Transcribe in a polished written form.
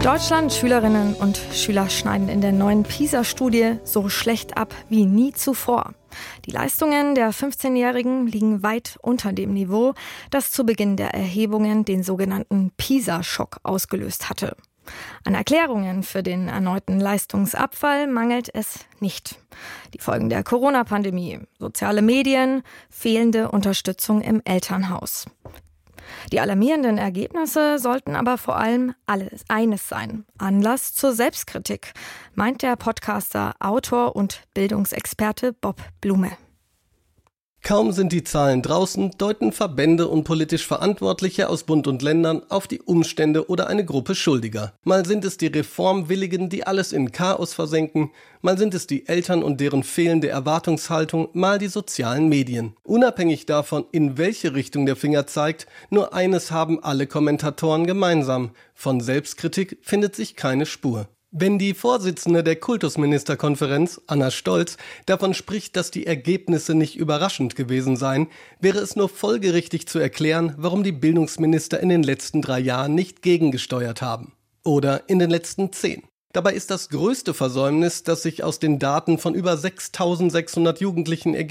Deutschland, Schülerinnen und Schüler schneiden in der neuen PISA-Studie so schlecht ab wie nie zuvor. Die Leistungen der 15-Jährigen liegen weit unter dem Niveau, das zu Beginn der Erhebungen den sogenannten PISA-Schock ausgelöst hatte. An Erklärungen für den erneuten Leistungsabfall mangelt es nicht. Die Folgen der Corona-Pandemie, soziale Medien, fehlende Unterstützung im Elternhaus. Die alarmierenden Ergebnisse sollten aber vor allem eines sein: Anlass zur Selbstkritik, meint der Podcaster, Autor und Bildungsexperte Bob Blume. Kaum sind die Zahlen draußen, deuten Verbände und politisch Verantwortliche aus Bund und Ländern auf die Umstände oder eine Gruppe Schuldiger. Mal sind es die Reformwilligen, die alles in Chaos versenken, mal sind es die Eltern und deren fehlende Erwartungshaltung, mal die sozialen Medien. Unabhängig davon, in welche Richtung der Finger zeigt, nur eines haben alle Kommentatoren gemeinsam: von Selbstkritik findet sich keine Spur. Wenn die Vorsitzende der Kultusministerkonferenz, Anna Stolz, davon spricht, dass die Ergebnisse nicht überraschend gewesen seien, wäre es nur folgerichtig zu erklären, warum die Bildungsminister in den letzten 3 Jahren nicht gegengesteuert haben. Oder in den letzten 10. Dabei ist das größte Versäumnis, das sich aus den Daten von über 6.600 Jugendlichen ergibt,